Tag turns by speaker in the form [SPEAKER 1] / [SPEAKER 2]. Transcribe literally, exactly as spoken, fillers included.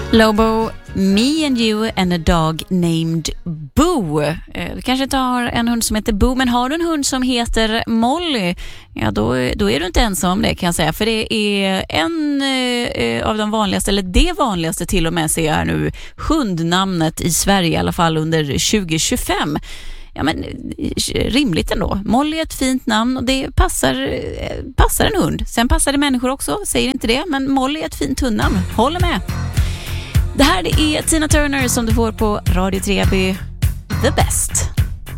[SPEAKER 1] Lobo, Me and You and a Dog Named Boo. Du kanske inte har en hund som heter Boo, men har du en hund som heter Molly, ja då, då är du inte ensam om det, kan jag säga. För det är en eh, av de vanligaste, eller det vanligaste till och med, ser jag här nu, hundnamnet i Sverige i alla fall under tjugo tjugofem. Ja, men rimligt ändå. Molly är ett fint namn och det passar, passar en hund. Sen passar det människor också, säger inte det, men Molly är ett fint hundnamn. Håller med. Det här är Tina Turner som du får på Radio Treby. The Best.